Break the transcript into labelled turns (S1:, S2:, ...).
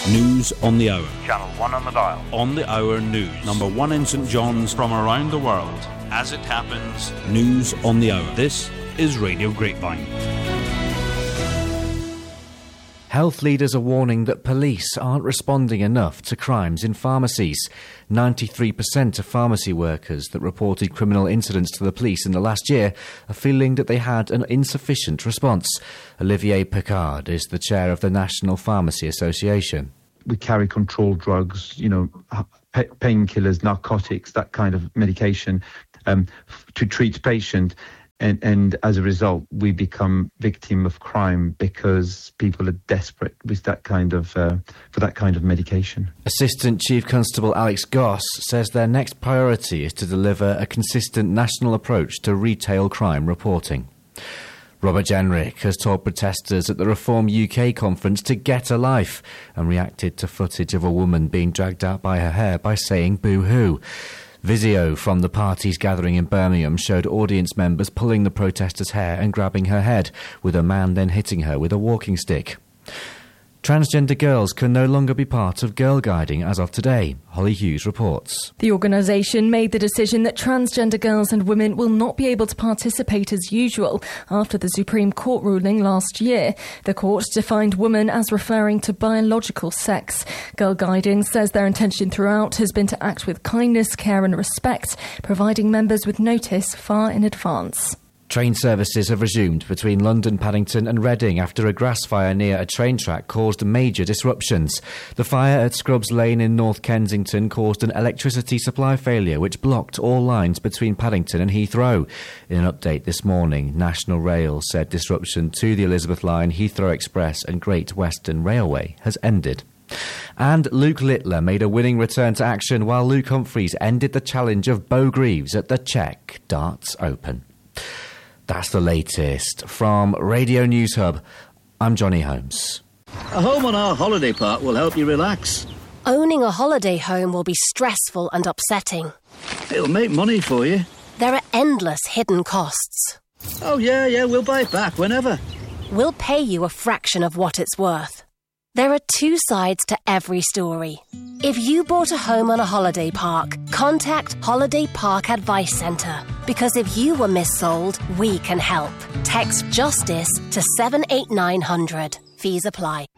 S1: News on the hour.
S2: Channel 1 on the dial.
S1: On the hour news. Number 1 in St John's.
S3: From around the world, as it happens.
S1: News on the hour. This is Radio Grapevine.
S4: Health leaders are warning that police aren't responding enough to crimes in pharmacies. 93% of pharmacy workers that reported criminal incidents to the police in the last year are feeling that they had an insufficient response. Olivier Picard is the chair of the National Pharmacy Association.
S5: We carry controlled drugs, painkillers, narcotics, that kind of medication to treat patient. And as a result, we become victim of crime because people are desperate with that kind of for that kind of medication.
S4: Assistant Chief Constable Alex Goss says their next priority is to deliver a consistent national approach to retail crime reporting. Robert Jenrick has told protesters at the Reform UK conference to get a life and reacted to footage of a woman being dragged out by her hair by saying boo-hoo. Video from the party's gathering in Birmingham showed audience members pulling the protester's hair and grabbing her head, with a man then hitting her with a walking stick. Transgender girls can no longer be part of Girl Guiding as of today, Holly Hughes reports.
S6: The organisation made the decision that transgender girls and women will not be able to participate as usual after the Supreme Court ruling last year. The court defined woman as referring to biological sex. Girl Guiding says their intention throughout has been to act with kindness, care and respect, providing members with notice far in advance.
S4: Train services have resumed between London, Paddington and Reading after a grass fire near a train track caused major disruptions. The fire at Scrubs Lane in North Kensington caused an electricity supply failure which blocked all lines between Paddington and Heathrow. In an update this morning, National Rail said disruption to the Elizabeth Line, Heathrow Express and Great Western Railway has ended. And Luke Littler made a winning return to action while Luke Humphreys ended the challenge of Beau Greaves at the Czech Darts Open. That's the latest. From Radio News Hub, I'm Johnny Holmes.
S7: A home on our holiday park will help you relax.
S8: Owning a holiday home will be stressful and upsetting.
S7: It'll make money for you.
S8: There are endless hidden costs.
S7: Oh, yeah, we'll buy it back whenever.
S8: We'll pay you a fraction of what it's worth. There are two sides to every story. If you bought a home on a holiday park, contact Holiday Park Advice Centre. Because if you were missold, we can help. Text JUSTICE to 78900. Fees apply.